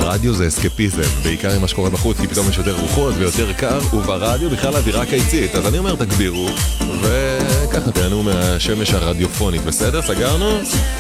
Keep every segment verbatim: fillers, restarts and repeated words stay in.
רדיו זה אסקפיזם, בעיקר עם מה שקורה בחוץ, כי פתאום יש יותר רוחות ויותר קר, וברדיו בכלל אווירה קיצית. אז אני אומר תגבירו, וככה תהנו מהשמש הרדיופונית, בסדר? סגרנו?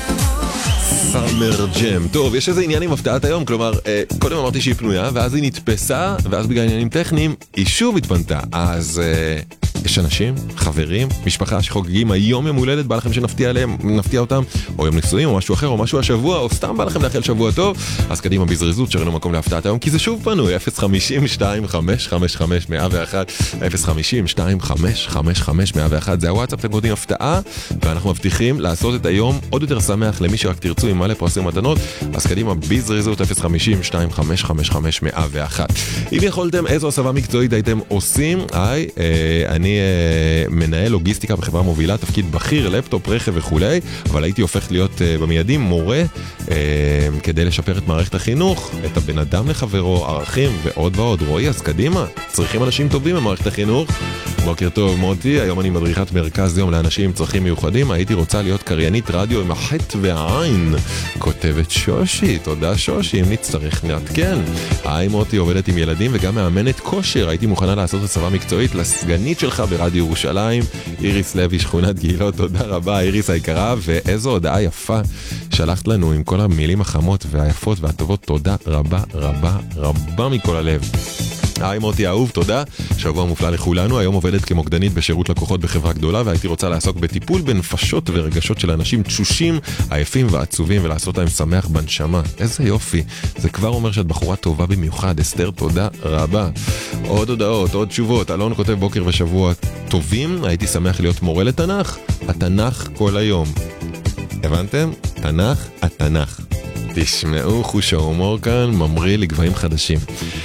סאמר ג'ם. טוב, יש איזה עניין עם הפתעת היום, כלומר, אה, קודם אמרתי שהיא פנויה, ואז היא נתפסה, ואז בגלל עניינים טכניים, היא שוב התפנתה. אז אה, יש אנשים, חברים, משפחה שחוגגים היום יום הולדת, בא לכם שנפתיע עליהם, נפתיע אותם, או יום נישואים, או משהו אחר, או משהו השבוע, או סתם בא לכם לאחל שבוע טוב, אז קדימה בזריזות, שראינו מקום להפתעת היום, כי זה שוב פנוי, אפס חמישים שתיים חמש חמש חמש מאה ואחת, אפס חמישים שתיים חמש חמש חמש מאה ואחת, זה הוואטסאפ, אתם קוראים הפתעה, ואנחנו מבטיחים לעשות את היום עוד יותר שמח למי שרק תרצו עם מלא פרסים מתנות, אז קדימה בזריזות אפס חמישים שתיים חמש חמש חמש מאה ואחת. אם יכולתם, איזו הסבה מקצועית הייתם עושים? היי, אה, אני אה, מנהל לוגיסטיקה בחברה מובילה, תפקיד בכיר, לפטופ, רכב וכולי, אבל הייתי הופך להיות אה, במיידים מורה, אה, כדי לשפר את מערכת החינוך, את הבן אדם לחברו, ערכים ועוד ועוד. רואי, אז קדימה, צריכים אנשים טובים במערכת החינוך. בוקר טוב מוטי, היום אני מדריכת מרכז יום לאנשים עם צרכים מיוחדים, הייתי רוצה להיות קריינית רדיו עם החטא והעין, כותבת שושי, תודה שושי, אם נצטרך נעדכן. היי מוטי, עובדת עם ילדים וגם מאמנת כושר, הייתי מוכנה לעשות הסבה מקצועית לסגנית שלך ברדיו ירושלים, איריס לוי, שכונת גילות, תודה רבה איריס היקרה, ואיזו הודעה יפה שלחת לנו עם כל המילים החמות והיפות והטובות, תודה רבה רבה רבה מכל הלב. היי מוטי האהוב, תודה, שבוע מופלא לכולנו, היום עובדת כמוקדנית בשירות לקוחות בחברה גדולה, והייתי רוצה לעסוק בטיפול בנפשות ורגשות של אנשים תשושים, עייפים ועצובים, ולעשות להם שמח בנשמה. איזה יופי, זה כבר אומר שאת בחורה טובה במיוחד, אסתר, תודה רבה. עוד הודעות, עוד תשובות, אלון כותב בוקר ושבוע טובים, הייתי שמח להיות מורה לתנ"ך, התנ"ך כל היום. הבנתם? תנ"ך, התנ"ך. תשמעו, חוש ההומור כאן ממריא לגבהים חדשים.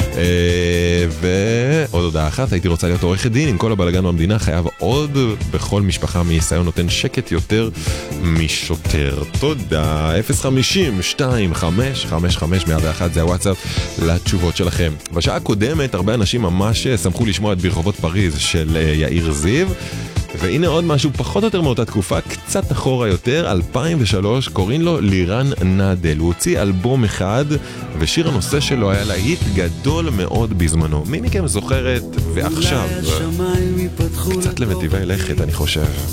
ועוד הודעה אחת, הייתי רוצה להיות עורכת דין, עם כל הבלגן במדינה חייב עוד בכל משפחה מישראל נותן שקט יותר משוטר. תודה. אפס חמישים שתיים חמש חמש חמש מאה ואחת, זה הוואטסאפ לתשובות שלכם. בשעה הקודמת הרבה אנשים ממש שמחו לשמוע את ברחובות פריז של יאיר זיו, והנה עוד משהו פחות או יותר מאותה תקופה, קצת אחורה יותר, אלפיים ושלוש, קוראים לו לירן נדל. הוא הוציא אלבום אחד, ושיר הנושא שלו היה להיט גדול מאוד בזמנו. מי מכם זוכרת? ועכשיו, קצת למטיבי לכת אני חושב.